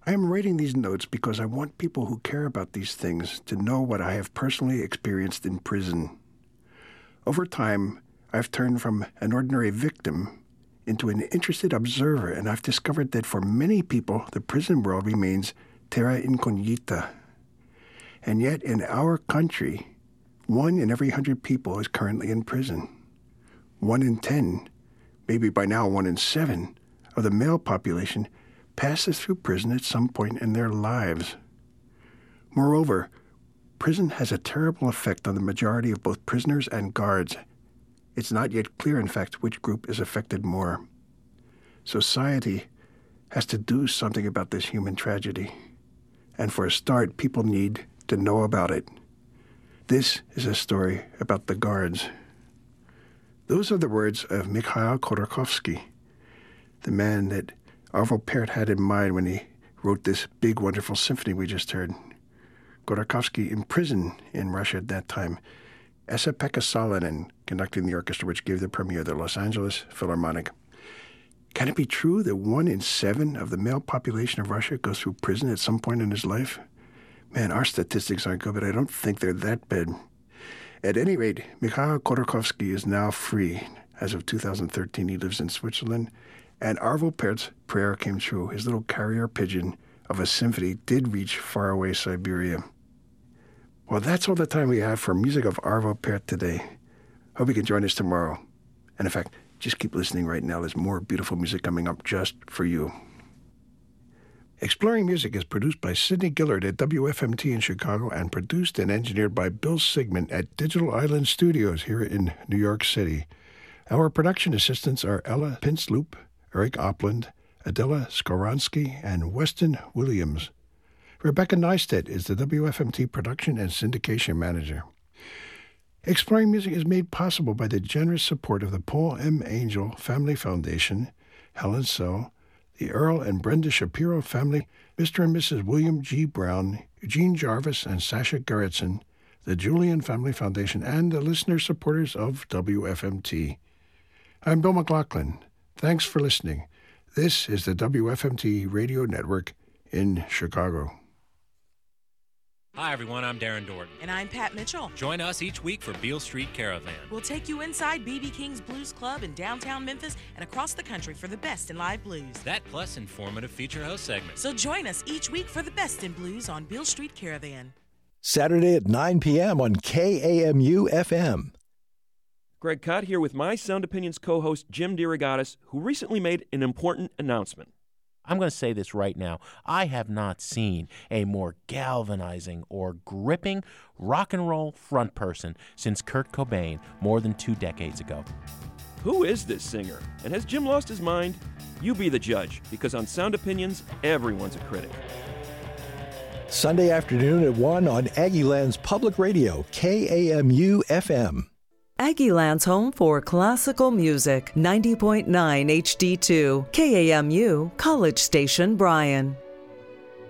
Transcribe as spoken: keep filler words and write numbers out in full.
I am writing these notes because I want people who care about these things to know what I have personally experienced in prison. Over time, I've turned from an ordinary victim into an interested observer, and I've discovered that for many people, the prison world remains terra incognita. And yet, in our country, one in every hundred people is currently in prison. One in ten, maybe by now one in seven, of the male population passes through prison at some point in their lives. Moreover, prison has a terrible effect on the majority of both prisoners and guards. It's not yet clear, in fact, which group is affected more. Society has to do something about this human tragedy. And for a start, people need to know about it. This is a story about the guards. Those are the words of Mikhail Khodorkovsky, the man that Arvo Pärt had in mind when he wrote this big, wonderful symphony we just heard. Khodorkovsky imprisoned in Russia at that time. Esa-Pekka Salonen conducting the orchestra, which gave the premiere the Los Angeles Philharmonic. Can it be true that one in seven of the male population of Russia goes through prison at some point in his life? Man, our statistics aren't good, but I don't think they're that bad. At any rate, Mikhail Khodorkovsky is now free. As of two thousand thirteen, he lives in Switzerland. And Arvo Pärt's prayer came true. His little carrier pigeon of a symphony did reach faraway Siberia. Well, that's all the time we have for music of Arvo Pärt today. Hope you can join us tomorrow. And in fact, just keep listening right now. There's more beautiful music coming up just for you. Exploring Music is produced by Sidney Gillard at W F M T in Chicago and produced and engineered by Bill Sigmund at Digital Island Studios here in New York City. Our production assistants are Ella Pinsloop, Eric Opland, Adela Skoronsky, and Weston Williams. Rebecca Neistat is the W F M T production and syndication manager. Exploring Music is made possible by the generous support of the Paul M. Angel Family Foundation, Helen So, the Earl and Brenda Shapiro family, Mister and Missus William G. Brown, Eugene Jarvis, and Sasha Gerritsen, the Julian Family Foundation, and the listener supporters of W F M T. I'm Bill McLaughlin. Thanks for listening. This is the W F M T Radio Network in Chicago. Hi, everyone. I'm Darren Dorton. And I'm Pat Mitchell. Join us each week for Beale Street Caravan. We'll take you inside B B King's Blues Club in downtown Memphis and across the country for the best in live blues. That plus informative feature host segments. So join us each week for the best in blues on Beale Street Caravan. Saturday at nine p.m. on K A M U F M. Greg Cott here with my Sound Opinions co-host Jim DeRogatis, who recently made an important announcement. I'm going to say this right now. I have not seen a more galvanizing or gripping rock and roll front person since Kurt Cobain more than two decades ago. Who is this singer? And has Jim lost his mind? You be the judge, because on Sound Opinions, everyone's a critic. Sunday afternoon at one on Aggieland's Public Radio, K A M U F M. Aggieland's home for classical music, ninety point nine H D two, K A M U, College Station, Bryan.